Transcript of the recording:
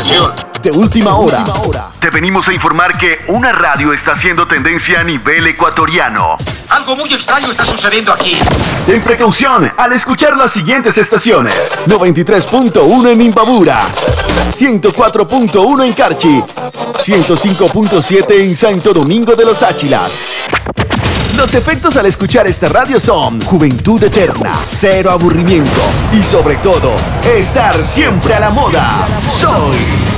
diversión. De última hora. Te venimos a informar que una radio está haciendo tendencia a nivel ecuatoriano. Algo muy extraño está sucediendo aquí. Ten precaución al escuchar las siguientes estaciones: 93.1 en Imbabura, 104.1 en Carchi, 105.7 en Santo Domingo de los Áchilas. Los efectos al escuchar esta radio son juventud eterna, cero aburrimiento y sobre todo, estar siempre a la moda. Soy